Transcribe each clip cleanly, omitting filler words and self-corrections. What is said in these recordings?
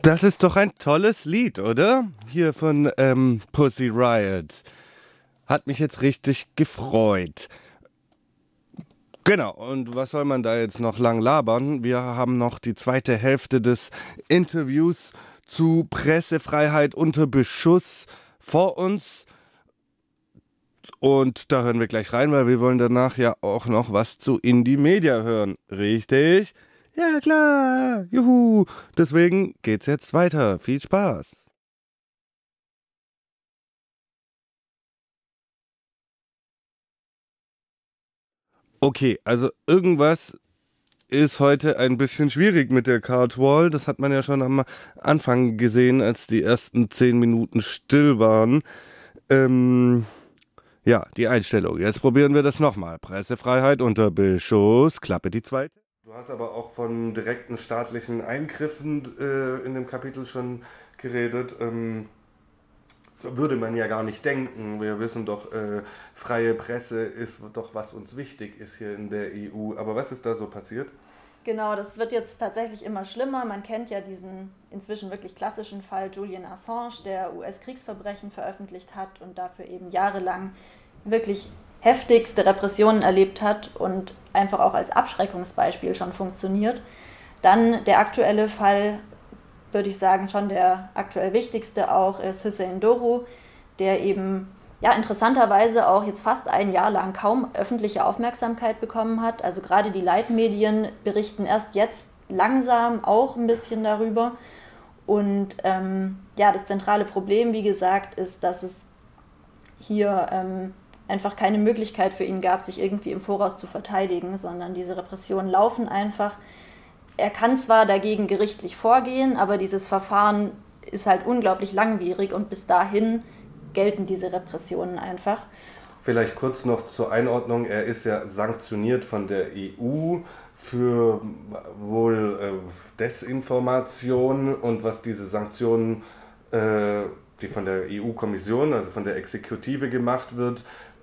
Das ist doch ein tolles Lied, oder? Hier von Pussy Riot. Hat mich jetzt richtig gefreut. Genau, und was soll man da jetzt noch lang labern? Wir haben noch die zweite Hälfte des Interviews zu Pressefreiheit unter Beschuss vor uns. Und da hören wir gleich rein, weil wir wollen danach ja auch noch was zu Indie Media hören. Richtig? Ja, klar. Juhu. Deswegen geht's jetzt weiter. Viel Spaß. Okay, also irgendwas ist heute ein bisschen schwierig mit der Card Wall. Das hat man ja schon am Anfang gesehen, als die ersten 10 Minuten still waren. Ähm, ja, die Einstellung. Jetzt probieren wir das nochmal. Pressefreiheit unter Beschuss. Klappe die zweite. Du hast aber auch von direkten staatlichen Eingriffen in dem Kapitel schon geredet. Würde man ja gar nicht denken. Wir wissen doch, freie Presse ist doch, was uns wichtig ist hier in der EU. Aber was ist da so passiert? Genau, das wird jetzt tatsächlich immer schlimmer. Man kennt ja diesen inzwischen wirklich klassischen Fall Julian Assange, der US-Kriegsverbrechen veröffentlicht hat und dafür eben jahrelang wirklich heftigste Repressionen erlebt hat und einfach auch als Abschreckungsbeispiel schon funktioniert. Dann der aktuelle Fall, würde ich sagen, schon der aktuell wichtigste auch, ist Hüseyin Doğru, der eben interessanterweise auch jetzt fast ein Jahr lang kaum öffentliche Aufmerksamkeit bekommen hat. Also gerade die Leitmedien berichten erst jetzt langsam auch ein bisschen darüber. Und das zentrale Problem, wie gesagt, ist, dass es hier einfach keine Möglichkeit für ihn gab, sich irgendwie im Voraus zu verteidigen, sondern diese Repressionen laufen einfach. Er kann zwar dagegen gerichtlich vorgehen, aber dieses Verfahren ist halt unglaublich langwierig und bis dahin gelten diese Repressionen einfach. Vielleicht kurz noch zur Einordnung. Er ist ja sanktioniert von der EU für wohl Desinformation und was diese Sanktionen, die von der EU-Kommission, also von der Exekutive gemacht wird,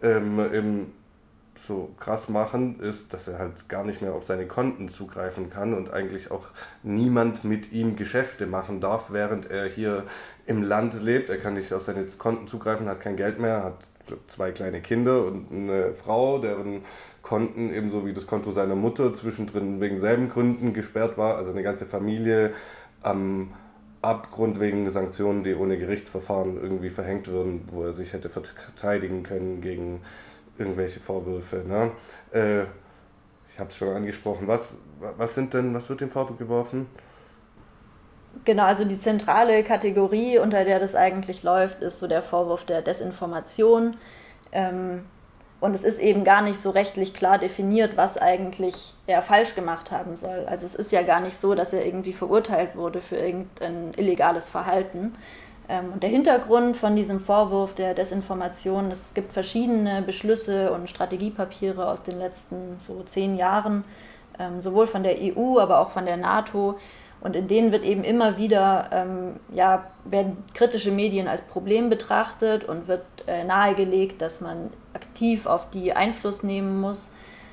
so krass machen, ist, dass er halt gar nicht mehr auf seine Konten zugreifen kann und eigentlich auch niemand mit ihm Geschäfte machen darf, während er hier im Land lebt. Er kann nicht auf seine Konten zugreifen, hat kein Geld mehr, hat 2 kleine Kinder und eine Frau, deren Konten ebenso wie das Konto seiner Mutter zwischendrin wegen selben Gründen gesperrt war. Also eine ganze Familie am Abgrund wegen Sanktionen, die ohne Gerichtsverfahren irgendwie verhängt würden, wo er sich hätte verteidigen können gegen irgendwelche Vorwürfe. Ne? Ich habe es schon angesprochen. Was wird dem vorgeworfen? Genau, also die zentrale Kategorie, unter der das eigentlich läuft, ist so der Vorwurf der Desinformation. Und es ist eben gar nicht so rechtlich klar definiert, was eigentlich er falsch gemacht haben soll. Also es ist ja gar nicht so, dass er irgendwie verurteilt wurde für irgendein illegales Verhalten. Und der Hintergrund von diesem Vorwurf der Desinformation, es gibt verschiedene Beschlüsse und Strategiepapiere aus den letzten so 10 Jahren, sowohl von der EU, aber auch von der NATO. Und in denen wird eben immer wieder, werden kritische Medien als Problem betrachtet und wird nahegelegt, dass man aktiv auf die Einfluss nehmen muss.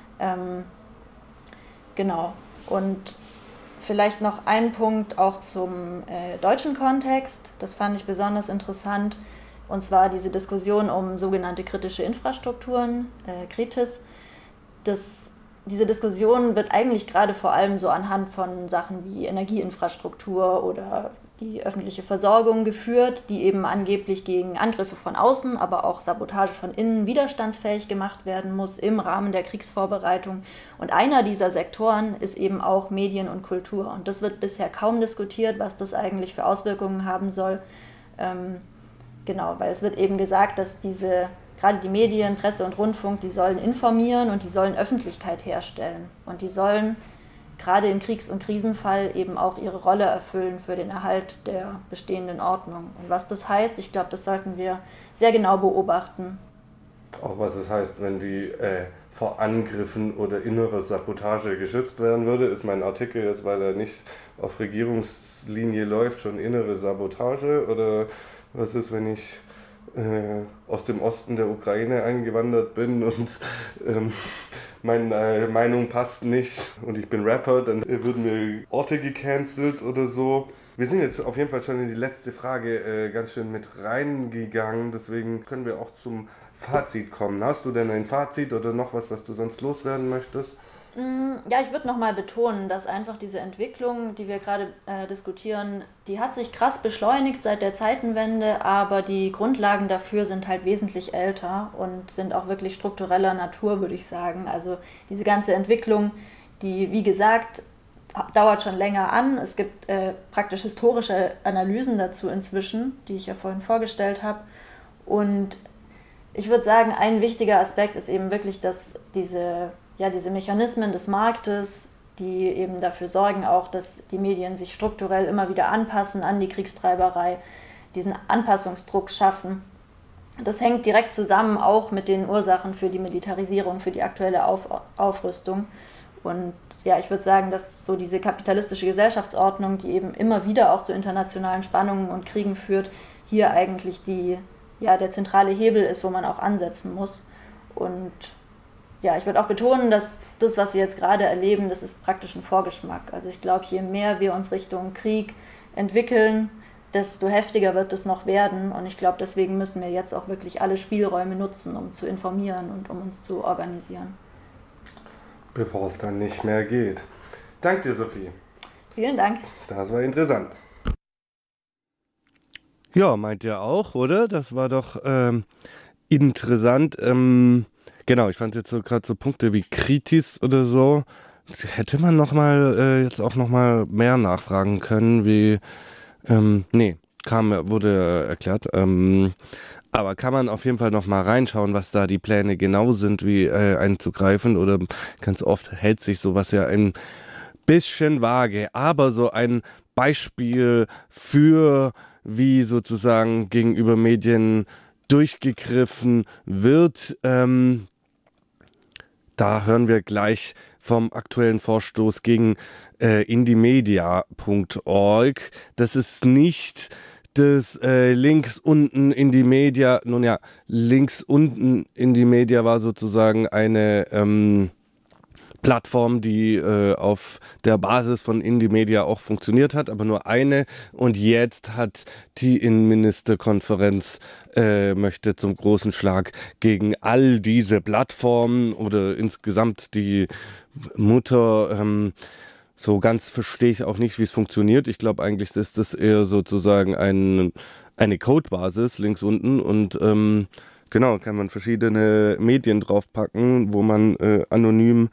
Genau. Und vielleicht noch ein Punkt auch zum deutschen Kontext, das fand ich besonders interessant, und zwar diese Diskussion um sogenannte kritische Infrastrukturen, Kritis. Diese Diskussion wird eigentlich gerade vor allem so anhand von Sachen wie Energieinfrastruktur oder die öffentliche Versorgung geführt, die eben angeblich gegen Angriffe von außen, aber auch Sabotage von innen widerstandsfähig gemacht werden muss im Rahmen der Kriegsvorbereitung. Und einer dieser Sektoren ist eben auch Medien und Kultur. Und das wird bisher kaum diskutiert, was das eigentlich für Auswirkungen haben soll. Genau, weil es wird eben gesagt, dass gerade die Medien, Presse und Rundfunk, die sollen informieren und die sollen Öffentlichkeit herstellen. Und die sollen gerade im Kriegs- und Krisenfall eben auch ihre Rolle erfüllen für den Erhalt der bestehenden Ordnung. Und was das heißt, ich glaube, das sollten wir sehr genau beobachten. Auch was es heißt, wenn die vor Angriffen oder innerer Sabotage geschützt werden würde, ist mein Artikel jetzt, weil er nicht auf Regierungslinie läuft, schon innere Sabotage? Oder was ist, wenn ich aus dem Osten der Ukraine eingewandert bin und meine Meinung passt nicht und ich bin Rapper, dann würden mir Orte gecancelt oder so. Wir sind jetzt auf jeden Fall schon in die letzte Frage ganz schön mit reingegangen, deswegen können wir auch zum Fazit kommen. Hast du denn ein Fazit oder noch was du sonst loswerden möchtest? Ja, ich würde nochmal betonen, dass einfach diese Entwicklung, die wir gerade diskutieren, die hat sich krass beschleunigt seit der Zeitenwende, aber die Grundlagen dafür sind halt wesentlich älter und sind auch wirklich struktureller Natur, würde ich sagen. Also diese ganze Entwicklung, die, wie gesagt, dauert schon länger an. Es gibt praktisch historische Analysen dazu inzwischen, die ich ja vorhin vorgestellt habe. Und ich würde sagen, ein wichtiger Aspekt ist eben wirklich, dass diese Mechanismen des Marktes, die eben dafür sorgen auch, dass die Medien sich strukturell immer wieder anpassen an die Kriegstreiberei, diesen Anpassungsdruck schaffen. Das hängt direkt zusammen auch mit den Ursachen für die Militarisierung, für die aktuelle Aufrüstung. Und ja, ich würde sagen, dass so diese kapitalistische Gesellschaftsordnung, die eben immer wieder auch zu internationalen Spannungen und Kriegen führt, hier eigentlich der zentrale Hebel ist, wo man auch ansetzen muss. Und ja, ich würde auch betonen, dass das, was wir jetzt gerade erleben, das ist praktisch ein Vorgeschmack. Also ich glaube, je mehr wir uns Richtung Krieg entwickeln, desto heftiger wird es noch werden. Und ich glaube, deswegen müssen wir jetzt auch wirklich alle Spielräume nutzen, um zu informieren und um uns zu organisieren. Bevor es dann nicht mehr geht. Danke dir, Sophie. Vielen Dank. Das war interessant. Ja, meint ihr auch, oder? Das war doch interessant. Genau, ich fand jetzt so gerade so Punkte wie Kritis oder so. Hätte man jetzt auch noch mal mehr nachfragen können, wie wurde erklärt. Aber kann man auf jeden Fall noch mal reinschauen, was da die Pläne genau sind, wie einzugreifen. Oder ganz oft hält sich sowas ja ein bisschen vage. Aber so ein Beispiel für, wie sozusagen gegenüber Medien durchgegriffen wird, da hören wir gleich vom aktuellen Vorstoß gegen indiemedia.org. Das ist nicht das links unten Indie-Media. Nun ja, links unten Indie-Media war sozusagen eine Plattform, die auf der Basis von Indie-Media auch funktioniert hat, aber nur eine. Und jetzt hat die Innenministerkonferenz möchte zum großen Schlag gegen all diese Plattformen oder insgesamt die Mutter. So ganz verstehe ich auch nicht, wie es funktioniert. Ich glaube, eigentlich ist das eher sozusagen eine Codebasis links unten und genau, kann man verschiedene Medien draufpacken, wo man anonym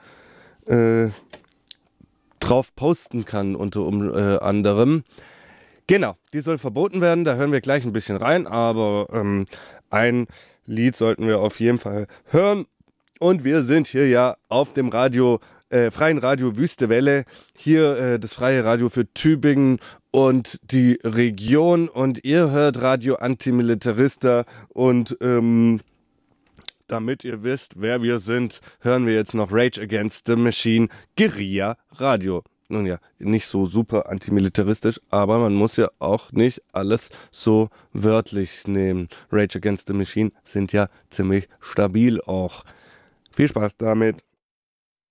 drauf posten kann, unter anderem. Genau, die soll verboten werden, da hören wir gleich ein bisschen rein, aber ein Lied sollten wir auf jeden Fall hören. Und wir sind hier ja auf dem freien Radio Wüste Welle, hier das freie Radio für Tübingen und die Region. Und ihr hört Radio Antimilitarista und damit ihr wisst, wer wir sind, hören wir jetzt noch Rage Against the Machine, Guerilla Radio. Nun ja, nicht so super antimilitaristisch, aber man muss ja auch nicht alles so wörtlich nehmen. Rage Against the Machine sind ja ziemlich stabil auch. Viel Spaß damit.